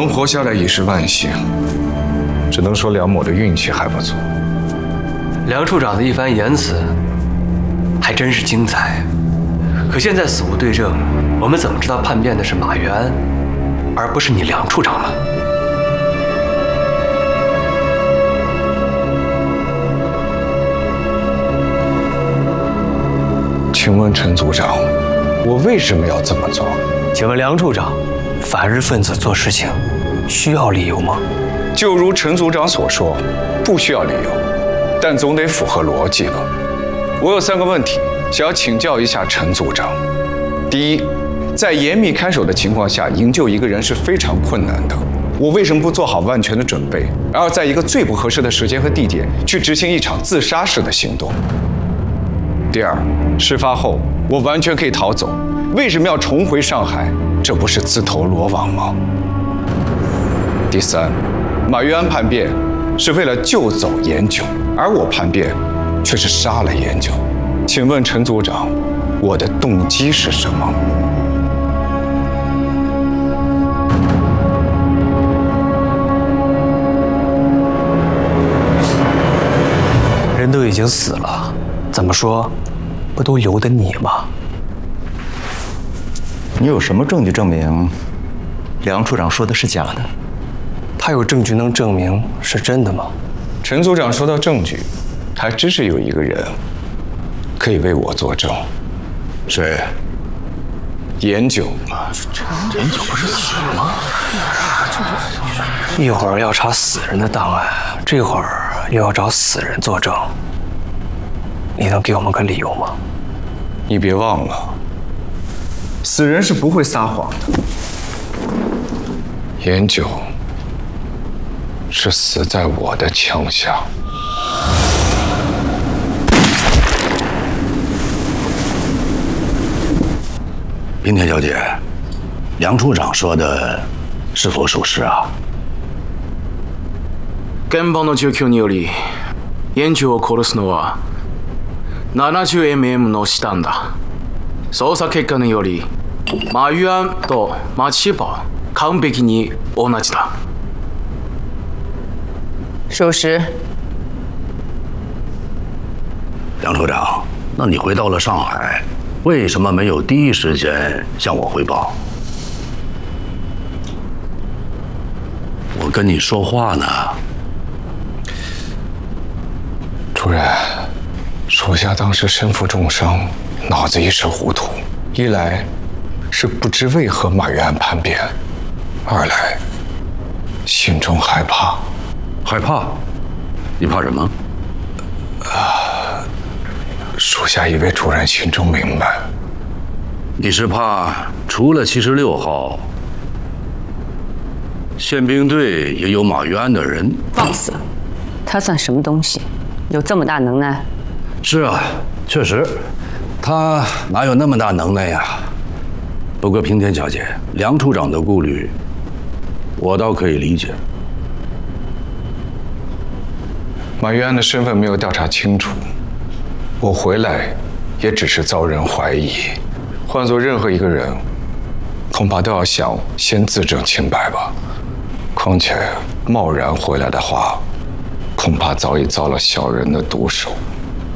能活下来已是万幸，只能说梁某的运气还不错。 梁处长的一番言辞还真是精彩，可现在死无对证，我们怎么知道叛变的是马玉安，而不是你梁处长呢？ 请问陈组长，我为什么要这么做？ 请问梁处长，反日分子做事情需要理由吗？ 就如陈组长所说，不需要理由，但总得符合逻辑吧。我有3个问题想要请教一下陈组长。第一，在严密看守的情况下，营救一个人是非常困难的。我为什么不做好万全的准备，而要在一个最不合适的时间和地点去执行一场自杀式的行动？第二，事发后我完全可以逃走，为什么要重回上海？这不是自投罗网吗？第三，马玉安叛变是为了救走严九，而我叛变却是杀了严九。请问陈组长，我的动机是什么？ 人都已经死了，怎么说，不都由得你吗？ 你有什么证据证明梁处长说的是假的？ 他有证据能证明是真的吗？ 陈组长说到证据，还真是有一个人可以为我作证。 谁？ 严九。 严九不是死了吗？ 一会儿要查死人的档案，这会儿又要找死人作证，你能给我们个理由吗？ 你别忘了，死人是不会撒谎的。严九是死在我的枪下。 冰田小姐，梁处长说的是否属实啊？ 現場の状況により、严九を殺すのは 70mm の子弾だ。捜査結果により、马玉安と町保完璧に同じだ。 属实。 梁处长，那你回到了上海，为什么没有第一时间向我汇报？我跟你说话呢。 主任，属下当时身负重伤，脑子一时糊涂。一来是不知为何马玉安叛变，二来心中害怕。 害怕？你怕什么？ 属下以为主任心中明白。 你是怕除了76号，宪兵队也有马玉安的人？ 放肆！他算什么东西？有这么大能耐？ 是啊，确实，他哪有那么大能耐呀？不过平田小姐，梁处长的顾虑，我倒可以理解。 马玉安的身份没有调查清楚，我回来也只是遭人怀疑。换做任何一个人，恐怕都要想先自证清白吧。况且贸然回来的话，恐怕早已遭了小人的毒手。